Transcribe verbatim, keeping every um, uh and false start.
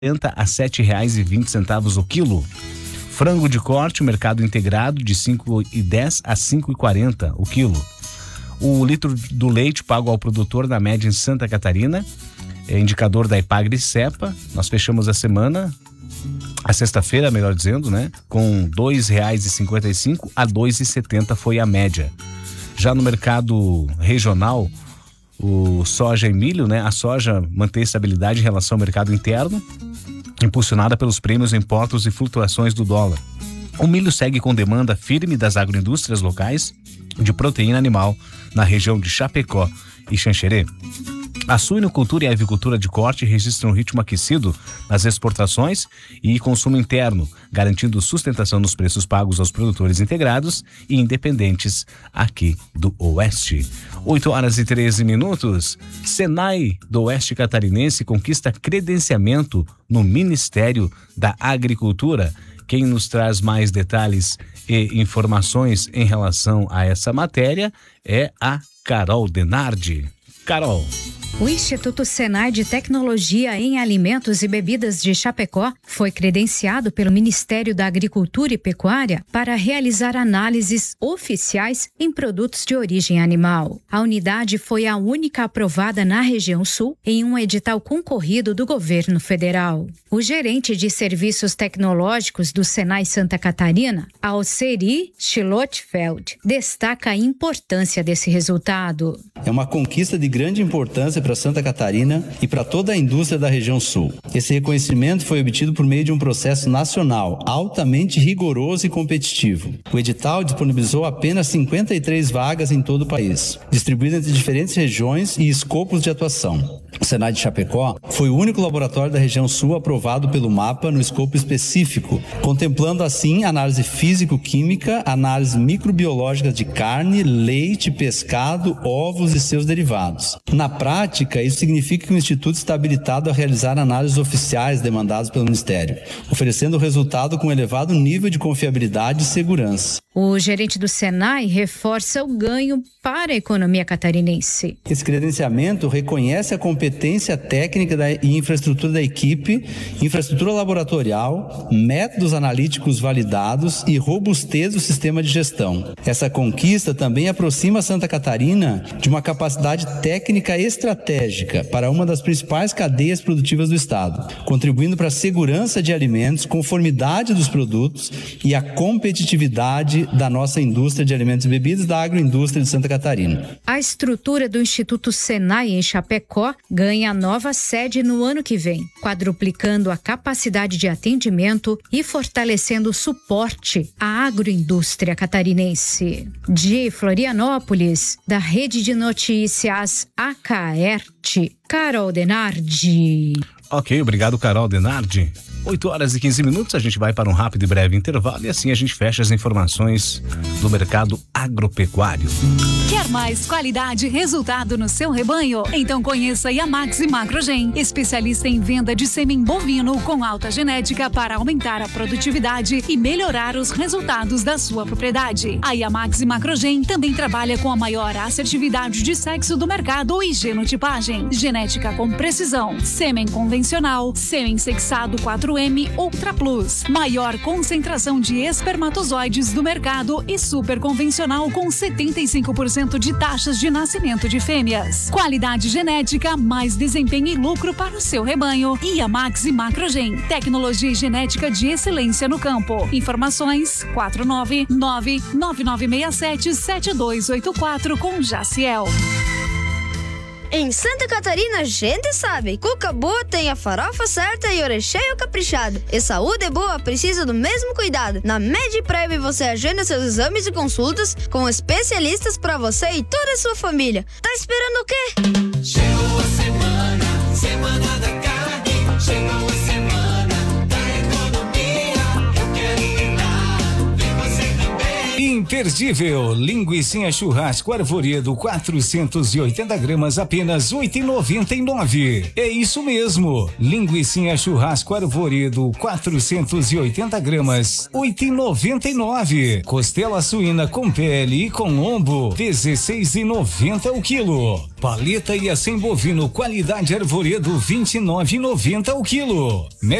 a sete reais e vinte centavos o quilo. Frango de corte, mercado integrado, de cinco e dez a cinco e quarenta o quilo. O litro do leite pago ao produtor na média em Santa Catarina, é indicador da Epagri-Cepa. Nós fechamos a semana, a sexta-feira, melhor dizendo, né? Com dois reais e cinquenta e cinco a dois reais e setenta foi a média. Já no mercado regional, o soja e milho, né? A soja mantém estabilidade em relação ao mercado interno, impulsionada pelos prêmios em portos e flutuações do dólar. O milho segue com demanda firme das agroindústrias locais de proteína animal na região de Chapecó e Xanxerê. A suinocultura e a avicultura de corte registram um ritmo aquecido nas exportações e consumo interno, garantindo sustentação nos preços pagos aos produtores integrados e independentes aqui do Oeste. oito horas e treze minutos. Senai do Oeste Catarinense conquista credenciamento no Ministério da Agricultura. Quem nos traz mais detalhes e informações em relação a essa matéria é a Carol Denardi. Carol. O Instituto Senai de Tecnologia em Alimentos e Bebidas de Chapecó foi credenciado pelo Ministério da Agricultura e Pecuária para realizar análises oficiais em produtos de origem animal. A unidade foi a única aprovada na região sul em um edital concorrido do governo federal. O gerente de serviços tecnológicos do Senai Santa Catarina, Alceri Schlottfeld, destaca a importância desse resultado. É uma conquista de grande importância para Santa Catarina e para toda a indústria da região sul. Esse reconhecimento foi obtido por meio de um processo nacional altamente rigoroso e competitivo. O edital disponibilizou apenas cinquenta e três vagas em todo o país, distribuídas entre diferentes regiões e escopos de atuação. O Senai de Chapecó foi o único laboratório da região sul aprovado pelo MAPA no escopo específico, contemplando assim análise físico-química, análise microbiológica de carne, leite, pescado, ovos e seus derivados. Na prática, isso significa que o Instituto está habilitado a realizar análises oficiais demandadas pelo Ministério, oferecendo o resultado com elevado nível de confiabilidade e segurança. O gerente do Senai reforça o ganho para a economia catarinense. Esse credenciamento reconhece a competência técnica da, e infraestrutura da equipe, infraestrutura laboratorial, métodos analíticos validados e robustez do sistema de gestão. Essa conquista também aproxima Santa Catarina de uma capacidade técnica estratégica para uma das principais cadeias produtivas do Estado, contribuindo para a segurança de alimentos, conformidade dos produtos e a competitividade da nossa indústria de alimentos e bebidas, da agroindústria de Santa Catarina. A estrutura do Instituto Senai em Chapecó ganha nova sede no ano que vem, quadruplicando a capacidade de atendimento e fortalecendo o suporte à agroindústria catarinense. De Florianópolis, da Rede de Notícias A K E R T, Carol Denardi. Ok, obrigado, Carol Denardi. oito horas e quinze minutos, a gente vai para um rápido e breve intervalo e assim a gente fecha as informações do mercado agropecuário. Quer mais qualidade e resultado no seu rebanho? Então conheça a Yamaxi Macrogen, especialista em venda de sêmen bovino com alta genética para aumentar a produtividade e melhorar os resultados da sua propriedade. A Yamaxi Macrogen também trabalha com a maior assertividade de sexo do mercado e genotipagem, genética com precisão, sêmen convencional, sêmen sexado quatro M Ultra Plus, maior concentração de espermatozoides do mercado e super convencional com setenta e cinco por cento de taxas de nascimento de fêmeas. Qualidade genética, mais desempenho e lucro para o seu rebanho. Yamaxi Macrogen, tecnologia e genética de excelência no campo. Informações quatro nove nove nove nove seis sete sete dois oito quatro com Jaciel. Em Santa Catarina, a gente sabe. Cuca boa tem a farofa certa e o recheio caprichado. E saúde boa precisa do mesmo cuidado. Na MedPrev você agenda seus exames e consultas com especialistas para você e toda a sua família. Tá esperando o quê? Chegou a semana, semana da carne. Chegou a semana da economia. Eu quero ir lá, vem você também. imperdível. Linguicinha churrasco Arvoredo quatrocentos e oitenta gramas, apenas oito e noventa e nove. É isso mesmo. Linguicinha churrasco Arvoredo quatrocentos e oitenta gramas, oito e noventa e nove. Costela suína com pele e com lombo, dezesseis e noventa o quilo. Paleta e acém bovino qualidade Arvoredo, vinte e nove e noventa o quilo.